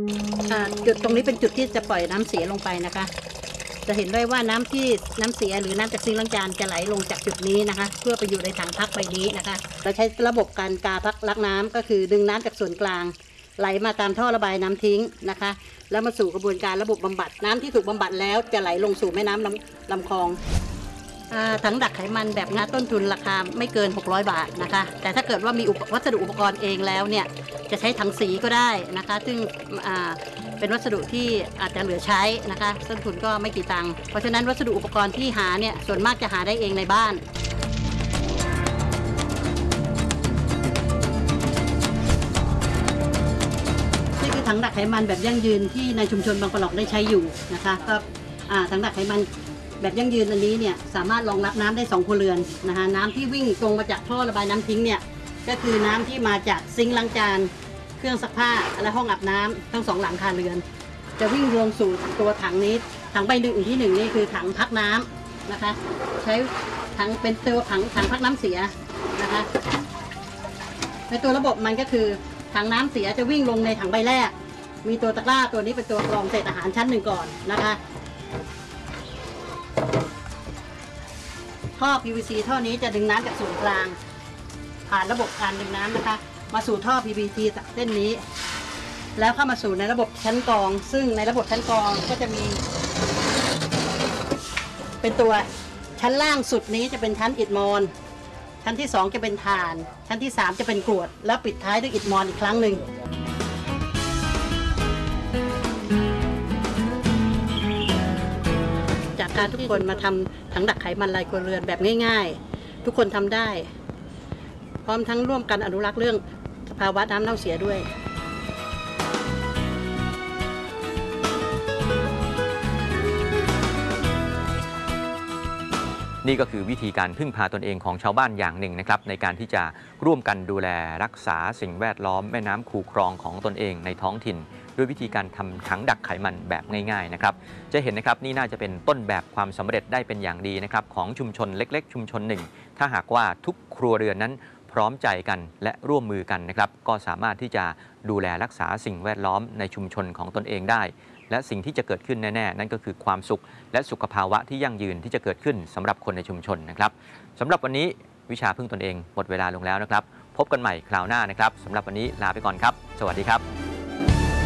จุดตรงนี้เป็นจุดที่จะปล่อยน้ำเสียลงไปนะคะจะเห็นได้ว่าน้ำเสียหรือน้ำจากซิงค์ล้างจานจะไหลลงจากจุดนี้นะคะ เพื่อไปอยู่ในถังพักใบนี้นะคะเราใช้ระบบการกาพักลักน้ำก็คือดึงน้ำจากส่วนกลางไหลมาตามท่อระบายน้ำทิ้งนะคะแล้วมาสู่กระบวนการระบบบำบัดน้ำที่ถูกบำบัดแล้วจะไหลลงสู่แม่น้ำลำคลองถังดักไขมันแบบงาต้นทุนราคาไม่เกิน600 บาทนะคะแต่ถ้าเกิดว่ามีวัสดุอุปกรณ์เองแล้วเนี่ยจะใช้ถังสีก็ได้นะคะซึ่งเป็นวัสดุที่อาจจะเหลือใช้นะคะต้นทุนก็ไม่กี่ตังค์เพราะฉะนั้นวัสดุอุปกรณ์ที่หาเนี่ยส่วนมากจะหาได้เองในบ้านนี่คือถังดักไขมันแบบยั่งยืนที่ในชุมชนบางปะหลอกได้ใช้อยู่นะคะก็ถังดักไขมันแบบยั่งยืนอันนี้เนี่ยสามารถรองรับน้ำได้2 ครัวเรือนนะคะน้ำที่วิ่งตรงมาจากท่อระบายน้ำทิ้งเนี่ยก็คือน้ำที่มาจากซิงค์ล้างจานเครื่องซักผ้าและห้องอาบน้ำทั้ง2 หลังคาเรือนจะวิ่งลงสู่ตัวถังนี้ถังใบหนึ่งที่1นี่คือถังพักน้ำนะคะใช้ถังเป็นตัวถังพักน้ำเสียนะคะในตัวระบบมันก็คือถังน้ำเสียจะวิ่งลงในถังใบแรกมีตัวตะกร้าตัวนี้เป็นตัวกรองเศษอาหารชั้น1ก่อนนะคะท่อ PVC ท่อนี้จะดึงน้ำจากส่วนกลางผ่านระบบการดึงน้ำนะคะมาสู่ท่อ PVC เส้นนี้แล้วเข้ามาสู่ในระบบชั้นกรองซึ่งในระบบชั้นกรองก็จะมีเป็นตัวชั้นล่างสุดนี้จะเป็นชั้นอิฐมอนชั้นที่2จะเป็นถ่านชั้นที่3จะเป็นกรวดแล้วปิดท้ายด้วยอิฐมอนอีกครั้งหนึ่งจากการทุกคนมาทำถังดักไขมันรายครัวเรือนแบบง่ายๆทุกคนทำได้พร้อมทั้งร่วมกันอนุรักษ์เรื่องสภาวะน้ำเน่าเสียด้วยนี่ก็คือวิธีการพึ่งพาตนเองของชาวบ้านอย่างหนึ่งนะครับในการที่จะร่วมกันดูแลรักษาสิ่งแวดล้อมแม่น้ำคูคลองของตนเองในท้องถิ่นด้วยวิธีการทำถังดักไขมันแบบง่ายๆนะครับจะเห็นนะครับนี่น่าจะเป็นต้นแบบความสำเร็จได้เป็นอย่างดีนะครับของชุมชนเล็กๆชุมชนหนึ่งถ้าหากว่าทุกครัวเรือนนั้นพร้อมใจกันและร่วมมือกันนะครับก็สามารถที่จะดูแลรักษาสิ่งแวดล้อมในชุมชนของตนเองได้และสิ่งที่จะเกิดขึ้นแน่ๆนั่นก็คือความสุขและสุขภาวะที่ยั่งยืนที่จะเกิดขึ้นสำหรับคนในชุมชนนะครับสำหรับวันนี้วิชาพึ่งตนเองหมดเวลาลงแล้วนะครับพบกันใหม่คราวหน้านะครับสำหรับวันนี้ลาไปก่อนครับสวัสดีครับ